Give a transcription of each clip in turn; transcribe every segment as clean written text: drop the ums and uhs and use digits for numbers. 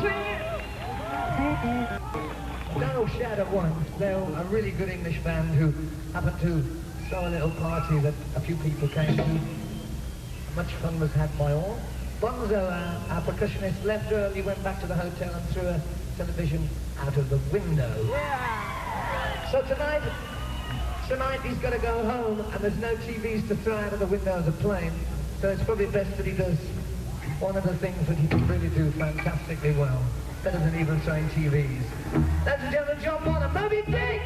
Donald Shadow One, they're a really good English band who happened to throw a little party that a few people came to. Much fun was had by all. Bonzo, our percussionist, left early, went back to the hotel and threw a television out of the window. Yeah. So tonight he's got to go home and there's no TVs to throw out of the window of the plane. So it's probably best that he does one of the things that he can really do fantastically well. Better than even throwing TVs. Ladies and gentlemen, John Bonham, Moby Dick!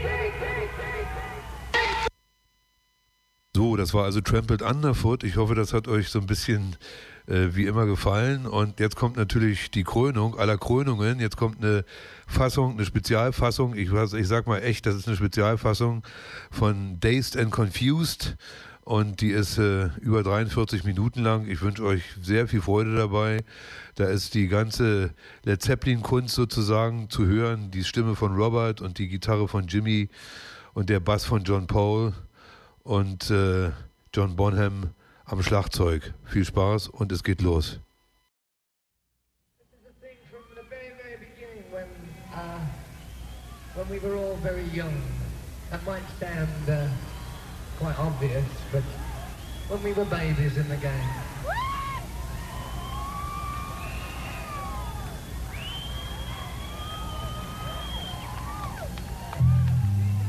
So, das war also Trampled Underfoot. Ich hoffe, das hat euch so ein bisschen wie immer gefallen. Und jetzt kommt natürlich die Krönung aller Krönungen. Jetzt kommt eine Fassung, eine Spezialfassung. Ich sag mal echt, das ist eine Spezialfassung von Dazed and Confused. Und die ist über 43 Minuten lang. Ich wünsche euch sehr viel Freude dabei. Da ist die ganze Led Zeppelin-Kunst sozusagen zu hören. Die Stimme von Robert und die Gitarre von Jimmy und der Bass von John Paul und John Bonham am Schlagzeug. Viel Spaß und es geht los. When we were all very young. That might sound quite obvious, but when we were babies in the game.